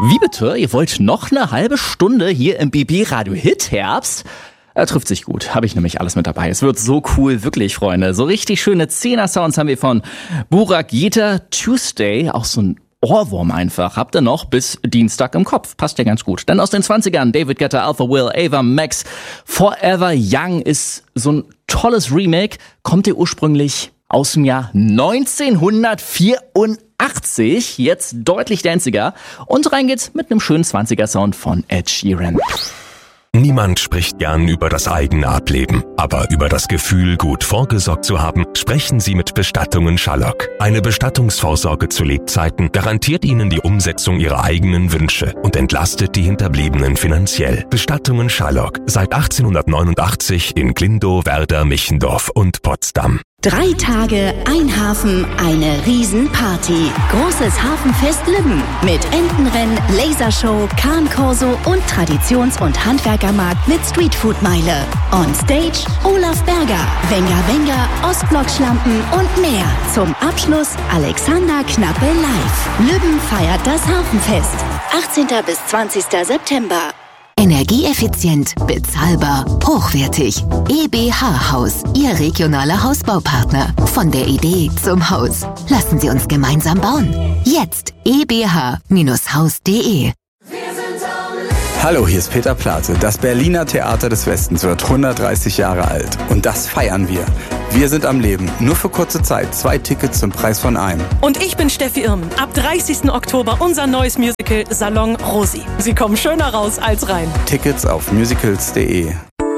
Wie bitte? Ihr wollt noch eine halbe Stunde hier im BB Radio Hit Herbst? Trifft sich gut, habe ich nämlich alles mit dabei. Es wird so cool, wirklich, Freunde. So richtig schöne 10er-Sounds haben wir von Burak Yeter, Tuesday, auch so ein Ohrwurm einfach. Habt ihr noch bis Dienstag im Kopf. Passt ja ganz gut. Dann aus den 20ern, David Guetta, Alpha Will, Ava Max, Forever Young ist so ein tolles Remake. Kommt ihr ursprünglich aus dem Jahr 1984, jetzt deutlich danziger. Und rein geht's mit einem schönen 20er-Sound von Ed Sheeran. Niemand spricht gern über das eigene Ableben, aber über das Gefühl, gut vorgesorgt zu haben, sprechen Sie mit Bestattungen Schallock. Eine Bestattungsvorsorge zu Lebzeiten garantiert Ihnen die Umsetzung Ihrer eigenen Wünsche und entlastet die Hinterbliebenen finanziell. Bestattungen Schallock, seit 1889 in Glindow, Werder, Michendorf und Potsdam. 3 Tage, ein Hafen, eine Riesenparty. Großes Hafenfest Lübben mit Entenrennen, Lasershow, Kahnkorso und Traditions- und Handwerkermarkt mit Streetfood-Meile. On Stage Olaf Berger, Wenger Wenger, Ostblock-Schlampen und mehr. Zum Abschluss Alexander Knappe live. Lübben feiert das Hafenfest. 18. bis 20. September. Energieeffizient, bezahlbar, hochwertig. EBH Haus, Ihr regionaler Hausbaupartner. Von der Idee zum Haus. Lassen Sie uns gemeinsam bauen. Jetzt ebh-haus.de. Hallo, hier ist Peter Plate. Das Berliner Theater des Westens wird 130 Jahre alt. Und das feiern wir. Wir sind am Leben. Nur für kurze Zeit. 2 Tickets zum Preis von einem. Und ich bin Steffi Irmen. Ab 30. Oktober unser neues Musical Salon Rosi. Sie kommen schöner raus als rein. Tickets auf musicals.de.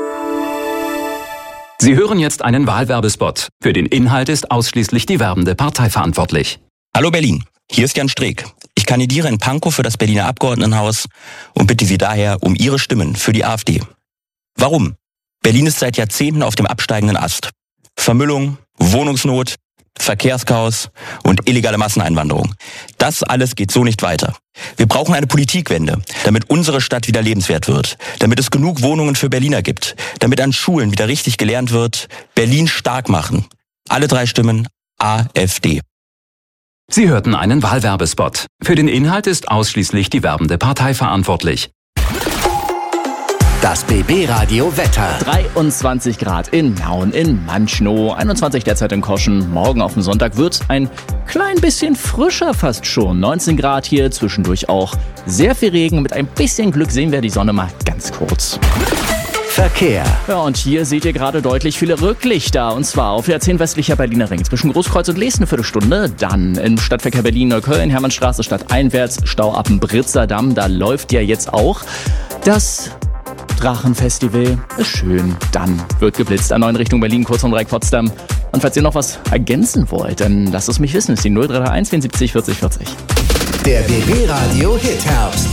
Sie hören jetzt einen Wahlwerbespot. Für den Inhalt ist ausschließlich die werbende Partei verantwortlich. Hallo Berlin, hier ist Jan Streeck. Ich kandidiere in Pankow für das Berliner Abgeordnetenhaus und bitte Sie daher um Ihre Stimmen für die AfD. Warum? Berlin ist seit Jahrzehnten auf dem absteigenden Ast. Vermüllung, Wohnungsnot, Verkehrschaos und illegale Masseneinwanderung. Das alles geht so nicht weiter. Wir brauchen eine Politikwende, damit unsere Stadt wieder lebenswert wird, damit es genug Wohnungen für Berliner gibt, damit an Schulen wieder richtig gelernt wird, Berlin stark machen. Alle 3 Stimmen AfD. Sie hörten einen Wahlwerbespot. Für den Inhalt ist ausschließlich die werbende Partei verantwortlich. Das BB Radio Wetter. 23 Grad in Nauen, in Manchnow, 21 derzeit in Koschen. Morgen auf dem Sonntag wird ein klein bisschen frischer fast schon. 19 Grad hier, zwischendurch auch sehr viel Regen. Mit ein bisschen Glück sehen wir die Sonne mal ganz kurz. Verkehr. Ja, und hier seht ihr gerade deutlich viele Rücklichter. Und zwar auf der 10 westlicher Berliner Ring zwischen Großkreuz und Lees eine Viertelstunde. Dann im Stadtverkehr Berlin-Neukölln, Hermannstraße stadteinwärts, Stau ab dem Britzerdamm. Da läuft ja jetzt auch das Drachenfestival. Ist schön. Dann wird geblitzt an 9 Richtung Berlin, kurz vom Dreieck Potsdam. Und falls ihr noch was ergänzen wollt, dann lasst es mich wissen. Ist die 0331 74 40 40. Der BB Radio Hit Herbst.